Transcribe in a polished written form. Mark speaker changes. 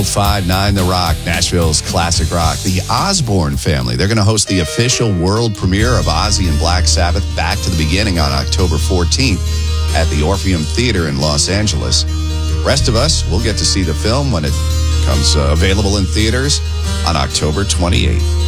Speaker 1: 5-9 The Rock, Nashville's classic rock. The Osbourne family, they're going to host the official world premiere of Ozzy and Black Sabbath Back to the Beginning on October 14th at the Orpheum Theater in Los Angeles. Rest of us, we'll get to see the film when it comes available in theaters on October 28th.